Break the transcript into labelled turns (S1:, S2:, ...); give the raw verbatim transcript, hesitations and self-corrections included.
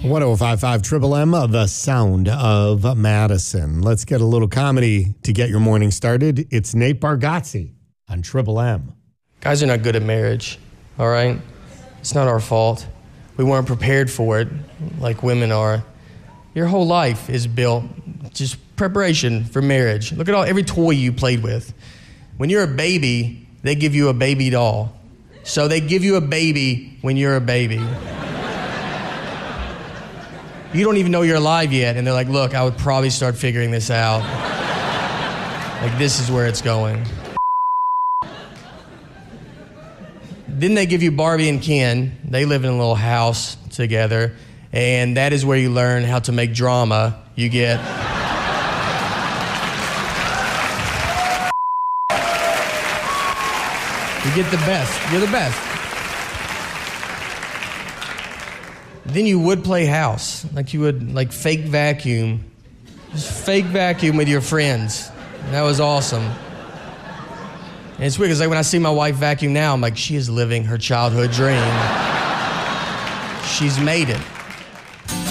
S1: one oh five point five Triple M, the sound of Madison. Let's get a little comedy to get your morning started. It's Nate Bargatze on Triple M.
S2: Guys are not good at marriage, all right? It's not our fault. We weren't prepared for it like women are. Your whole life is built just preparation for marriage. Look at all every toy you played with. When you're a baby, they give you a baby doll. So they give you a baby when you're a baby. You don't even know you're alive yet, and they're like, look, I would probably start figuring this out. Like, this is where it's going. Then they give you Barbie and Ken. They live in a little house together, and that is where you learn how to make drama. You get... You get the best. You're the best. Then you would play house. Like you would like fake vacuum. Just fake vacuum with your friends. And that was awesome. And it's weird because like when I see my wife vacuum now, I'm like, she is living her childhood dream. She's made it.